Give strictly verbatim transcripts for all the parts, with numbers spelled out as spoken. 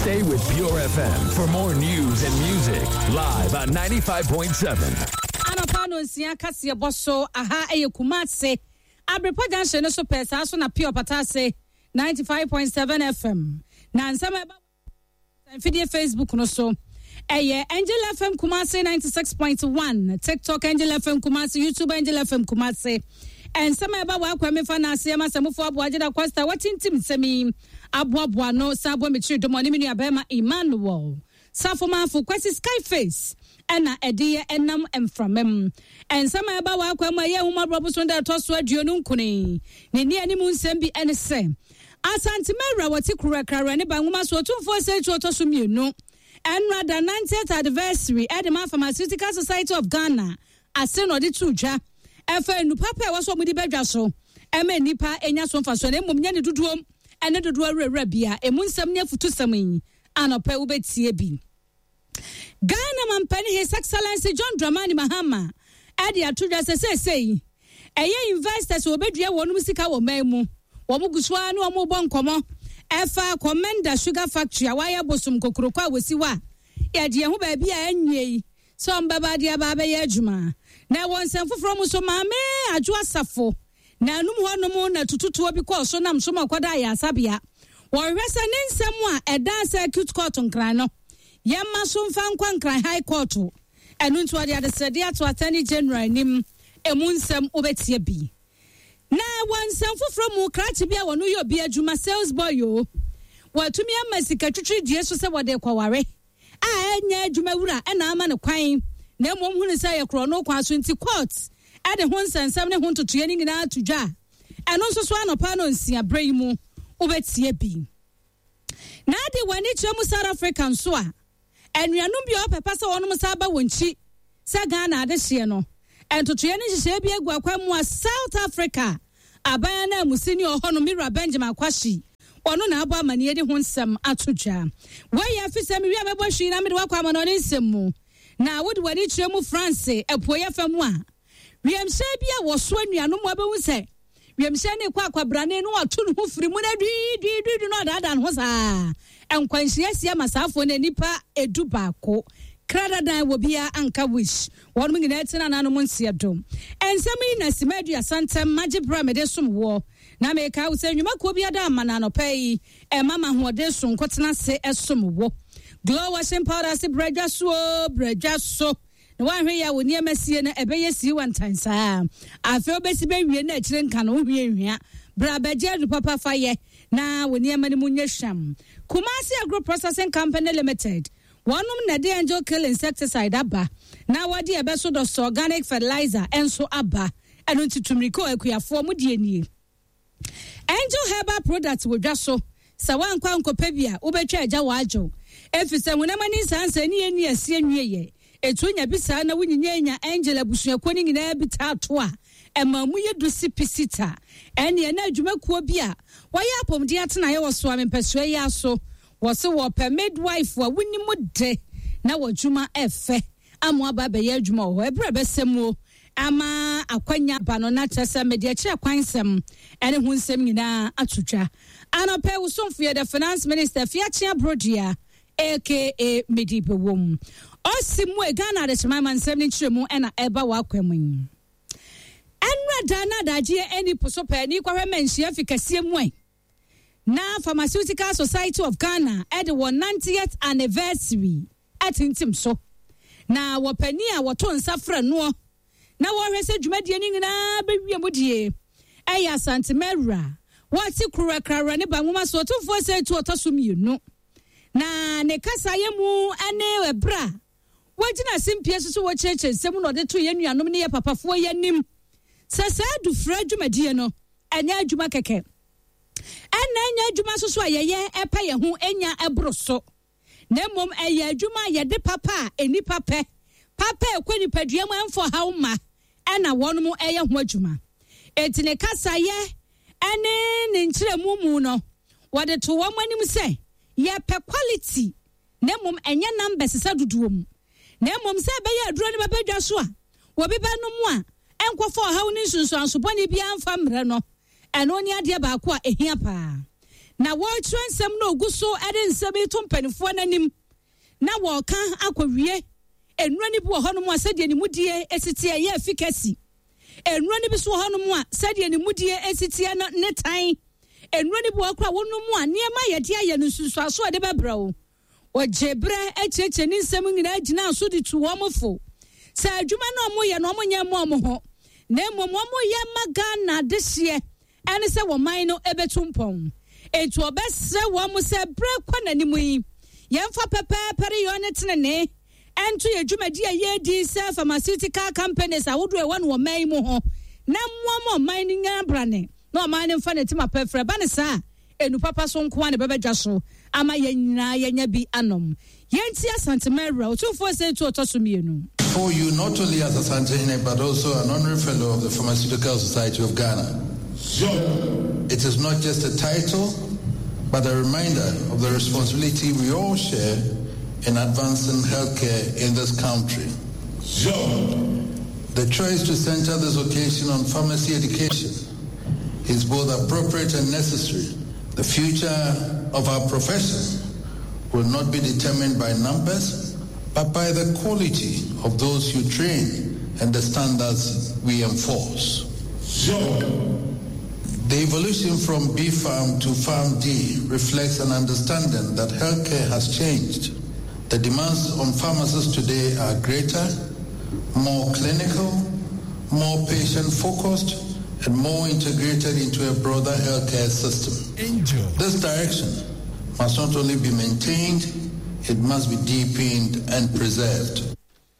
Stay with Pure F M for more news and music live on ninety-five point seven. Anapano nsia kase boso aha eye Kumase. Abrepo junction no so pesa so na Pure Patase ninety-five point seven F M. Na nsama ba video Facebook no so. Eye Angel F M Kumase ninety-six point one, TikTok Angel F M Kumase, YouTube Angel F M Kumase. And some about wa kwa me fa na ase ma samufo aboaje da kwasta watintim semi aboaboa no sabo metri do moni menu abema Emmanuel safoma fu kwesi Skyface ena ediye enam emframem and some about wa kwa ma ye huma brobo so da to so aduonu nkuni ne ni ani mu nsem bi ene se Asante Mera wati kura kara ne ba nwuma so tumfo se tu to so mienu enra da ninetieth anniversary Edema Pharmaceutical Society of Ghana aseno de tuja efe nu papa e waso mudi bedwa so ema nipa enya so mfa so na mmom nya ne duduom ene dudu awura bia emu nsam ne futu samin anopa ubetie bi Ghana mampani His Excellency John Dramani Mahama ade atudwa sesesei eye investors obedua wonum sika wo memu wo muguswa na wo mobon nkomo efa Commander Sugar Factory awaya bosum kokroko awosiwa ya de ho ba bia anwei so mbaba de aba ba ye adwuma na wonsem foforo mu so maame adwo asafo na anum honom na tututuo bi ko so nam so makoda ya asabia worwesa nensem a eda circuit court nkran no yemma so mfa nkwa nkran high court enu nto ade ade sede ato attorney general nim emunsem obetie bi na wonsem foforo mu krachi bia wono yo bi adwuma sales boy yo watumi amasika twitwi die so se wode kwaware a enya adwuma wura ena ama ne kwan na mom hunu say ekro no kwa so nti court ade ho nsensem ne ho ntotoye ni nyina atudwa eno nso so anopa no nsia brei mu obetie bi na ade wani chemu South African so a enuanum bi opepa se wonum sa ba wonchi se Ghana ade hye no entotoye ni hye bi egu akwamu a South Africa abaya na musini ohono Mira Benjamin Kwashi ono na abo amane de ho nsem atudwa why afisem wi abebo hwi na me de wakwa amane no nsem mu na wodi wani chemu France epoye famu a wiemse bia wo so anuanom abehu se wiemse ne kwa kwabrane no ato no hufiri mu na dwi dwi dwi no dada no saa enkwanhia sia masafo na nipa edu baako kradadan wo bia anka wish won mu ngina tina na no mu nsia dom ensem na simadu asantem magi bramede somwo na me ka wo se nwuma ko bia da amana no pai e mama hoode so nkotena se esomwo glow washing powder se breja so breja so na wanhwe ya woni amasie na ebeye si wantan saa afi obesi be wie na akire nka no hwie hwia bra beje du papa faye na woni amani munye sham Kumasi Agro Processing Company Limited wanum na de Angel Kill insecticide aba na wadi ebeso do organic fertilizer enso aba eno ntitumriko akuafo mu de nie Angel Herbal Products wodwa so sawan kwa nkopa bia ubetwa agya waajo efise hunamani sansa ni eni asie nwieye etunya bisa na wunyinya Angel abusuako ni nyina bita ato a emamu yedu sipisita ene na adwumakuo bia waya apomde atena ye woso ampeso ye aso wose wo per midwife wa wuni mode na wadwuma efe amu aba be ye adwuma ho ebre besemu ama akwanya bano na tese media kire kwansem ene hu nsem nyina atutwa anope usomfie the finance minister Fiachia Brodia aka Medipe Wom osimu e Ghana de chimama nsem ni chiremu ena eba wa kwamu enra dana daje eni posopa ni kwahwe menhia fikasie mu na Pharmaceutical Society of Ghana at the ninetieth anniversary atintim so na wopani a woto nsafra no na wohwese dwumadie ni nyina bewie modie eya Asante Mera wati kura kara ne banwoma so tumfo se tu otaso mienu na ne kasa yemu ane ebra wagina simpie so wo cheche nsem no de to ye nuanom ne ye papafo yanim sasa du fra dwumadie no anya adwuma keke ena anya adwuma so so ayeye epa ye ho enya ebro so na mom eye adwuma ye de papa eni pape papa ekwani paduam amfo hauma ena wonum eye ho adwuma etine kasa ye ene ne nkyeremu mu no wode to wo manim se ye pe quality na mom enya numbers sa duduom na mom se be ye aduro ne babadwa so a wo be ba no mu a enkofo hawo ni sunsu ansoboni bia amfa mre no eno ni ade ba ko a ehia pa na wɔtwe nsɛm no ogu so ɛde nsɛm yi to mpanimfoɔ n'anim na wɔka akɔwie enura ni bi wɔ hɔ no mu a sɛdeɛ ne mudie esiti ɛyɛ efficacy enura ni bi so wɔ hɔ no mu a sɛdeɛ ne mudie esiti ɛno ne tan enura ni bi wɔ kora wɔn mu a nneɛma yɛde ayɛ no nsusuaso a de bɛbrɛ o wɔgye brɛ akyerɛkyerɛ ne nsɛm nyinaa gyina so de tu wɔn fo sɛ adwuma no ɔmo yɛ no ɔmo nyɛ mo ɔmo ho na mmom ɔmo yɛ ma Ghana de hyeɛ ɛne sɛ wɔman no ɛbɛtu mpɔn etu ɔbɛsrɛ wɔn mo sɛ brɛ kɔ n'anim yi yɛmfa pɛpɛɛpɛre yɛ ɔne tenene ɛnto yɛ dwumadi a yɛdi sɛ pharmaceutical companies ahodoɔ ɛwɔ no wɔman yi mu ho na mmoa mo ɔman no nyɛ brane na ɔman no mfa ne tim apɛfrɛ ba ne saa enu papa so nko a ne bɛbɛdwa so ama yɛn nyinaa yɛnya bi anom yɛnti asantemɛwura otumfoɔ sɛ tu ɔtɔ so mmienu. For you, not only as a Santehene, but also an honorary fellow of the Pharmaceutical Society of Ghana. Sure. It is not just a title, but a reminder of the responsibility we all share in advancing healthcare in this country. Sure. The choice to center this occasion on pharmacy education is both appropriate and necessary. The future of our profession will not be determined by numbers, but by the quality of those you train and the standards we enforce. Sure. The evolution from B Farm to Farm D reflects an understanding that healthcare has changed. The demands on pharmacists today are greater, more clinical, more patient-focused, and more integrated into a broader healthcare system. Angel. This direction must not only be maintained, it must be deepened and preserved.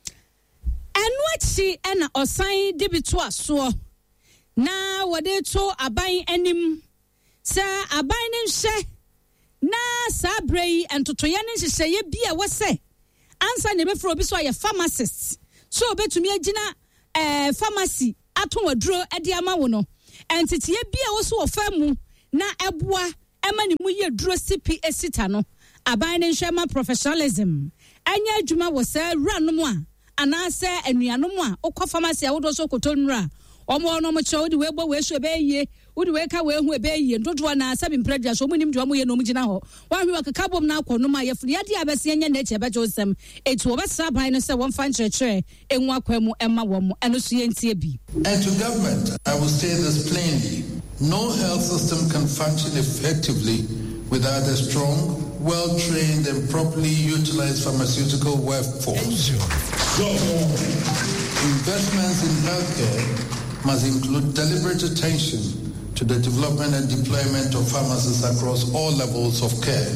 Enwachi ena osai debitu aso na wode to aban anim sa aban ne nhye na sabrei entotoye ne nhyehyeye bia wo se ansa ne befro obi so aye pharmacist so obetumi agina eh pharmacy ato waduro ade ama wo no entitiye bia wo so wo famu na eboa ema ne mu ye duro C P esita no aban ne nhye professionalism anya adwuma wo se ranom a anase anuanom a okọ pharmacy a wodo so kotonura omo no mo chewo de webo we so be yie wode we ka we hu e be yie ndodo na sabi mpredua so munim de omo ye no mo gina ho wan hwe wakaka bom na akonom a yefunu yade abese nya na eche beje osem etu obesa ban no se won fan chechere enwu akwam ema wom eno so yentie bi. And to government, I will say this plainly: no health system can function effectively without a strong, well-trained and properly utilized pharmaceutical workforce. So, investments in healthcare must include deliberate attention to the development and deployment of pharmacists across all levels of care.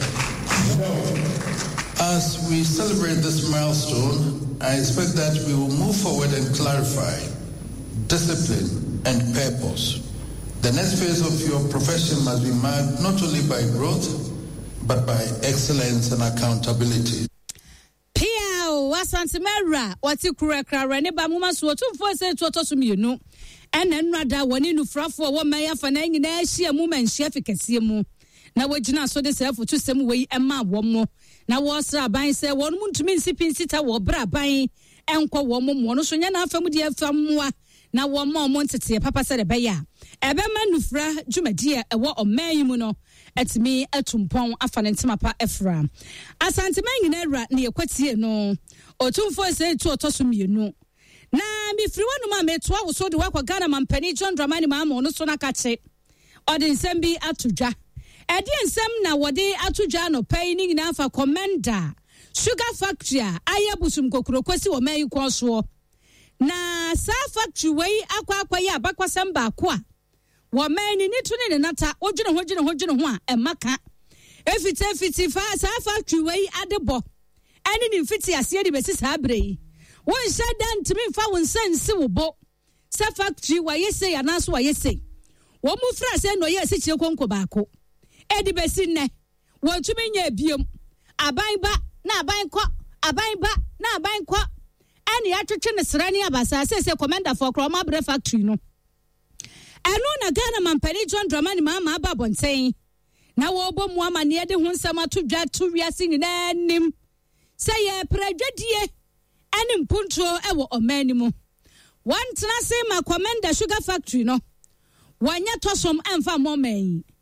As we celebrate this milestone, I expect that we will move forward and clarify discipline and purpose. The next phase of your profession must be marked not only by growth, but by excellence and accountability. Piao wasantimera wati kurekra ne ba muma so tumfo se to so mienu ena nwada woni nufrafo wo man yafa na nyina ahia mu man hia fikase mu na wagina so de sefo to sem wei ema wo mo na wo sra ban se won mu ntumi nsipi nsita wo bra ban enko wo mo mo no so nya na afam de afamwa na wo mo mo ntete papa se de be ya ebe manufra dwumadie ewo oman mu no etimi atumpon afa ne ntemapa efra asantema nyina ra na yekwatie no otumfo se tu otoso mienu na mifiri wanu ma metoa wo so de wakwa Ghana mampani John Dramani ma ma no so na kache ode nsem bi atodwa ede nsem na wode atodwa no pai ni nyina afa commander sugar factory a ayabusum kokoro kwasi wo man ko so na sa factory wei akwa akwa ya bakwasam ba ko a wo man ni tuni ne nata odwene ho dwene ho dwene ho a emaka efiti efiti fa sa factory wei adebo ani ni mfiti ase de besi sa abrei won sha dan timi fa won sense wo bo sa factory wa yese ya naso wa yese wo mu fra se no ye se kire konko ba ko edi besi ne wo tumi nya ebiem aban ba na aban ko aban ba na aban ko ani atwetwe ne srani abasa se se commander for Kroma Bre factory no eno na Ghana mampani John Dramani mama aba bonten na wo bo mu amane de ho nsam atodwa to wiase ni na nim se ye pradwadie ani mpunto ewo omani mu wan tena se ma commander sugar factory no wanya tosom emfa moman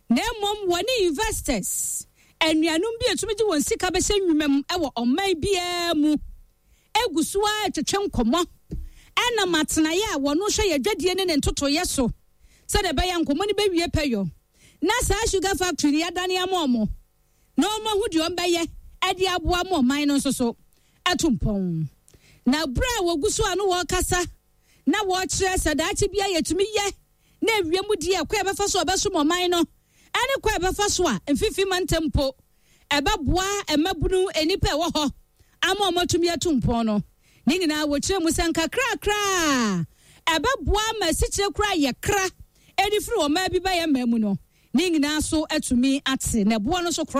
na mom woni investors anuanum bi etumi di won sika be hye nwumam e wo oman bia mu egusuwa twetwe nkomo ena matena ye a wono hwe yadwadie ne ntotoye so se de be ya nkomo ne be wie peyo na sa sugar factory ya dane amomo no mo hu di on be ye e di aboa mo man no so so atumpon na bra wogusu anu wo kasa na wo kire sadachi bia yetumi ye na ewiemu di e kwa be fa so obeso mo man no ane kwa be fa so a mfifi mantempo ebe boa emabunu enipa wo ho ama omotumi atumpon no ni nyina wo kire mu sanka kra kra ebe boa ma sikire kra ye kra edi firi o ma bi ba ye mamu no ni nyina so atumi ate na boa no so